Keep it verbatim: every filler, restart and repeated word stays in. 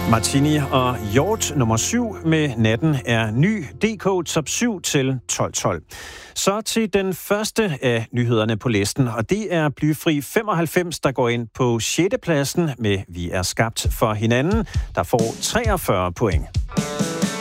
Martini og Hjort nummer syv med Natten er ny. D K top syv til tolv tolv. Så til den første af nyhederne på listen, og det er Blyfri femoghalvfems, der går ind på sjette pladsen med Vi er skabt for hinanden, der får treogfyrre point.